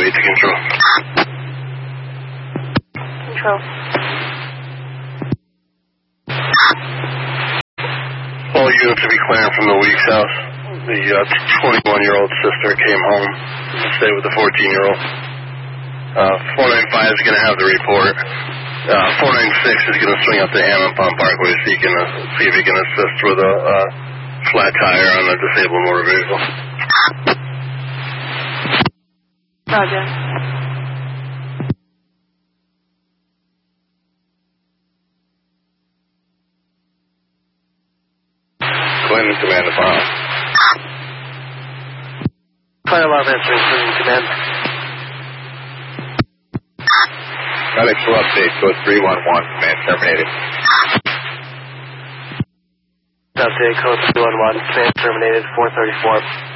8 to control. Control. All units to be clearing from the Weeks house. The 21-year-old sister came home to stay with the 14-year-old. 495 is going to have the report. 496 is going to swing up to Hammond Pond Parkway so he can see if he can assist with a flat tire on a disabled motor vehicle. Roger. Clinton, command the file. Fire alarm answering, Clinton, command. Medical update, code 311, command terminated. Update, code 311, command terminated, 434.